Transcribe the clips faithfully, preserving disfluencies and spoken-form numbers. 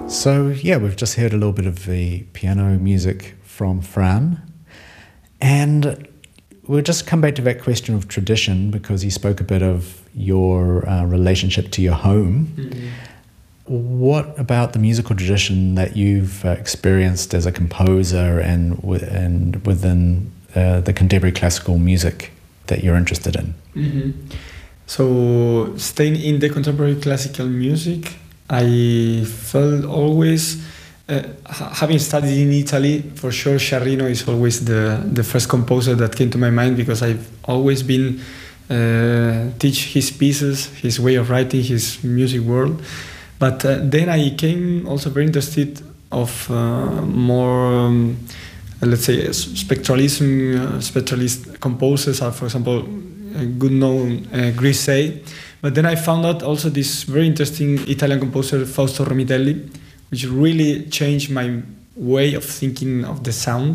So, yeah, we've just heard a little bit of the piano music from Fran. And we'll just come back to that question of tradition, because you spoke a bit of your uh, relationship to your home. Mm-hmm. What about the musical tradition that you've uh, experienced as a composer and, w- and within uh, the contemporary classical music that you're interested in? Mm-hmm. So, staying in the contemporary classical music, I felt always, uh, having studied in Italy, for sure Sciarrino is always the, the first composer that came to my mind, because I've always been uh, teach his pieces, his way of writing, his music world. But uh, then I came also very interested of uh, more, um, let's say, spectralism, uh, spectralist composers are, for example, a good known uh, Grisey. But then I found out also this very interesting Italian composer, Fausto Romitelli, which really changed my way of thinking of the sound.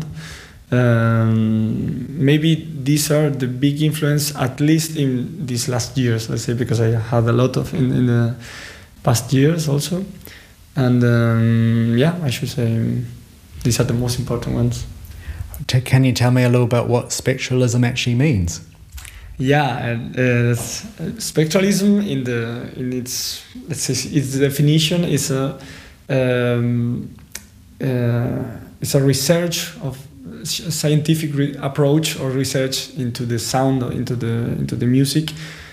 Um, maybe these are the big influence, at least in these last years, let's say, because I had a lot of in, in the past years also. And um, yeah, I should say these are the most important ones. Can you tell me a little about what spectralism actually means? Yeah, and uh, spectralism in the in its let's say its definition is a um, uh, it's a research of a scientific re- approach or research into the sound or into the into the music.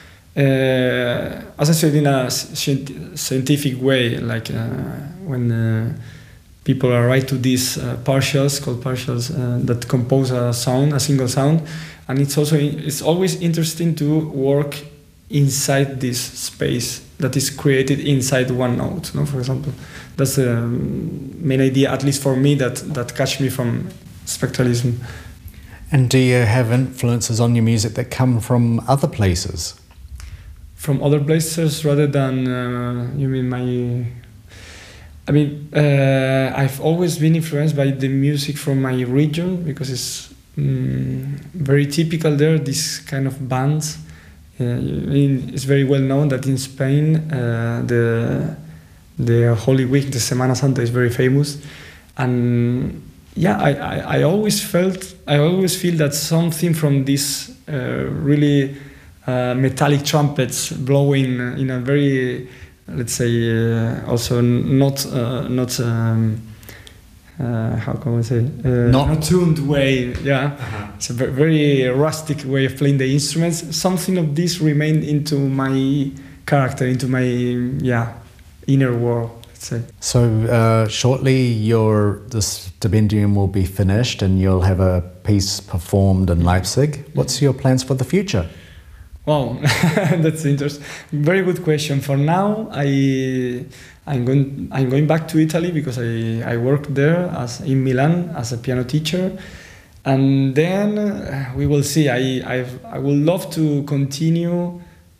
Uh, as I said, in a scientific way, like uh, when uh, people are write to these uh, partials called partials uh, that compose a sound, a single sound. And it's also it's always interesting to work inside this space that is created inside one note. No, for example, that's the main idea, at least for me, that that catch me from spectralism. And do you have influences on your music that come from other places? From other places rather than uh, you mean my. I mean, uh, I've always been influenced by the music from my region, because it's. Mm, very typical there, this kind of bands. Uh, I mean, it's very well known that in Spain uh, the the Holy Week, the Semana Santa, is very famous, and yeah, I, I, I always felt I always feel that something from this uh, really uh, metallic trumpets blowing in a very, let's say, uh, also not uh, not. Um, Uh, how can I say? Uh, Not, not tuned way, yeah. Uh-huh. It's a very, very rustic way of playing the instruments. Something of this remained into my character, into my yeah inner world, let's say. So uh, shortly, your the stipendium will be finished, and you'll have a piece performed in Leipzig. What's your plans for the future? Wow, that's interesting. Very good question. For now, I. I'm going. I'm going back to Italy because I, I worked there as in Milan as a piano teacher, and then uh, we will see. I I've, I would love to continue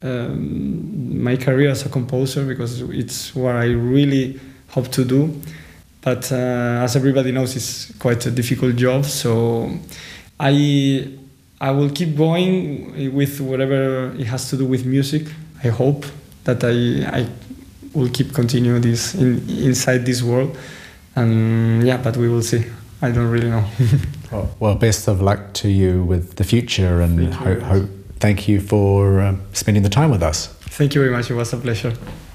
um, my career as a composer, because it's what I really hope to do. But uh, as everybody knows, it's quite a difficult job. So I I will keep going with whatever it has to do with music. I hope that I I. will keep continue this in, inside this world, and yeah, but we will see. I don't really know. well, well, best of luck to you with the future, and thank you, ho- ho- thank you for uh, spending the time with us. Thank you very much. It was a pleasure.